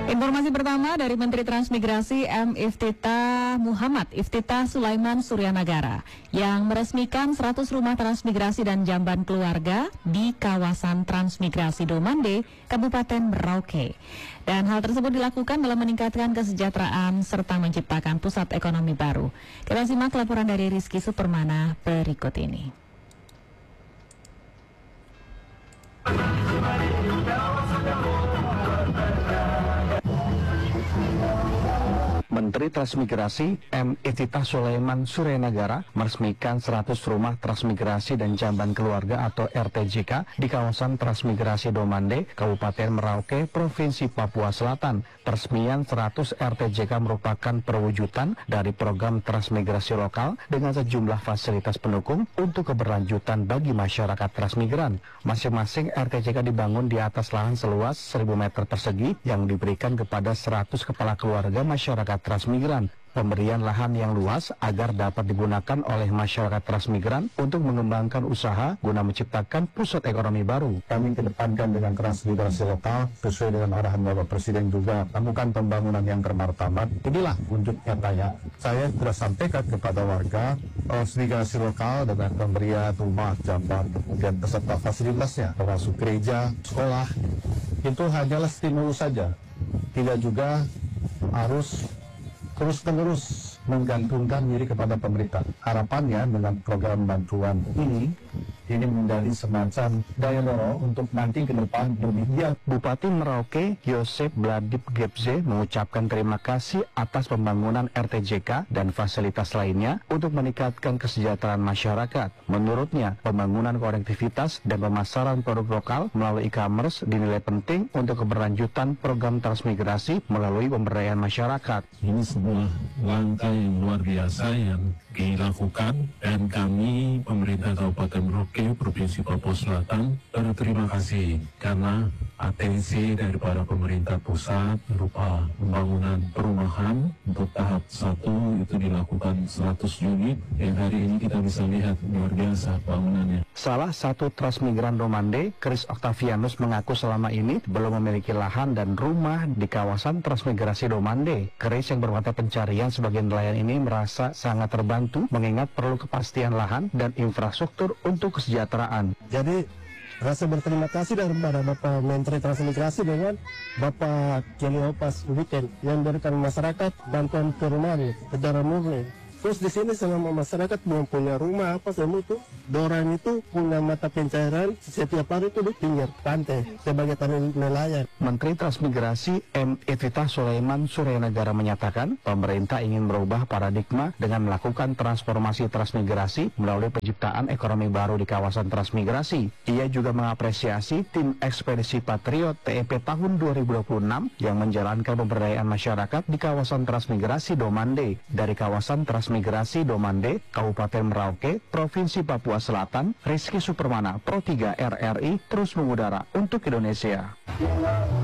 Informasi pertama dari Menteri Transmigrasi M. Iftitah Sulaiman Suryanagara yang meresmikan 100 rumah transmigrasi dan jamban keluarga di kawasan transmigrasi Domande, Kabupaten Merauke. Dan hal tersebut dilakukan dalam meningkatkan kesejahteraan serta menciptakan pusat ekonomi baru. Kita simak laporan dari Rizky Supermana berikut ini. Menteri Transmigrasi M. Iftitah Sulaiman Suryanagara meresmikan 100 rumah transmigrasi dan jamban keluarga atau RTJK di kawasan transmigrasi Domande, Kabupaten Merauke, Provinsi Papua Selatan. Peresmian 100 RTJK merupakan perwujudan dari program transmigrasi lokal dengan sejumlah fasilitas pendukung untuk keberlanjutan bagi masyarakat transmigran. Masing-masing RTJK dibangun di atas lahan seluas 1.000 meter persegi yang diberikan kepada 100 kepala keluarga masyarakat transmigran. Pemberian lahan yang luas agar dapat digunakan oleh masyarakat transmigran untuk mengembangkan usaha guna menciptakan pusat ekonomi baru. Kami kedepankan dengan transmigrasi lokal sesuai dengan arahan Bapak Presiden juga lakukan pembangunan yang bermartabat. Inilah wujud nyatanya. Saya sudah sampaikan kepada warga transmigrasi lokal dengan pemberian rumah, jamban, kemudian beserta fasilitasnya termasuk gereja, sekolah. Itu hanyalah stimulus saja. Tidak juga harus terus-menerus menggantungkan diri kepada pemerintah. Harapannya dengan program bantuan ini menjadi semacam daya dorong untuk nanti ke depan lebih giat. Bupati Merauke Yosep Bladip Gebze mengucapkan terima kasih atas pembangunan RTJK dan fasilitas lainnya untuk meningkatkan kesejahteraan masyarakat. Menurutnya, pembangunan konektivitas dan pemasaran produk lokal melalui e-commerce dinilai penting untuk keberlanjutan program transmigrasi melalui pemberdayaan masyarakat. Ini sebuah langkah yang luar biasa yang dilakukan, dan kami pemerintah Kabupaten Merauke Provinsi Papua Selatan berterima kasih karena atensi daripada pemerintah pusat berupa pembangunan perumahan untuk tahap 1 itu dilakukan 100 unit yang hari ini kita bisa lihat luar biasa bangunannya. Salah satu transmigran Domande, Chris Octavianus, mengaku selama ini belum memiliki lahan dan rumah di kawasan transmigrasi Domande. Chris yang bermata pencarian sebagai nelayan ini merasa sangat terbantu mengingat perlu kepastian lahan dan infrastruktur untuk kesejahteraan. Jadi rasa berterima kasih daripada Bapak Menteri Transmigrasi dengan Bapak Kelly Opas Weekend yang memberikan masyarakat bantuan ke rumah secara murni. Terus di sini selama masyarakat belum punya rumah apa semua itu, dorang itu punya mata pencairan setiap hari itu di pinggir pantai sebagai nelayan. Menteri Transmigrasi M. Iftitah Sulaiman Suryanagara menyatakan pemerintah ingin merubah paradigma dengan melakukan transformasi transmigrasi melalui penciptaan ekonomi baru di kawasan transmigrasi. Ia juga mengapresiasi tim ekspedisi Patriot TEP tahun 2026 yang menjalankan pemberdayaan masyarakat di kawasan transmigrasi Domande. Dari kawasan Transmigrasi Domande, Kabupaten Merauke, Provinsi Papua Selatan, Rizky Supermana, Pro 3 RRI, terus mengudara untuk Indonesia.